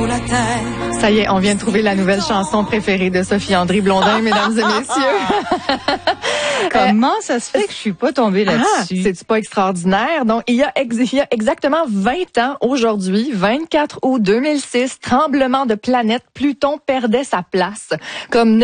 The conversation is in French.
sous la terre. Ça y est, on vient de trouver la nouvelle chanson préférée de Sophie-André Blondin, mesdames et messieurs. Comment ça se fait que je suis pas tombée là-dessus? C'est pas extraordinaire. Donc, il y a exactement 20 ans aujourd'hui, 24 août 2006, tremblement de planète, Pluton perdait sa place comme